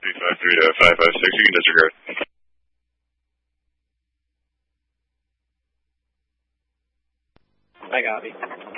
353 to 556, you can disregard. I copy.